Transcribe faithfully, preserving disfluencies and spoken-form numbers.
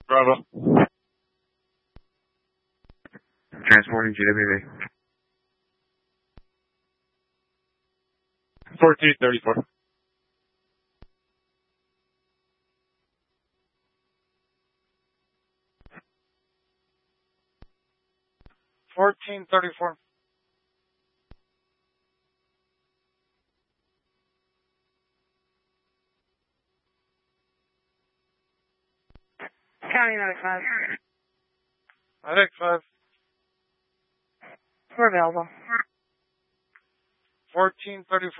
Bravo. Transporting G W V. fourteen thirty-four. fourteen thirty-four. County Medic five. Medic five. We're available. fourteen thirty-four.